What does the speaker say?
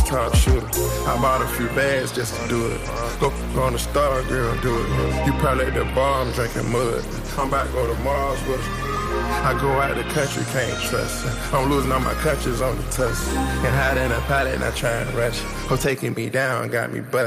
top shooter. I bought a few bags just to do it. Go on the star, girl, do it. You probably at the bar, I'm drinking mud. I'm about to go to Mars with her. I go out the country, can't trust her. I'm losing all my countries on the tuss. And hide in a pilot, not trying to rush. Her taking me down, got me busted.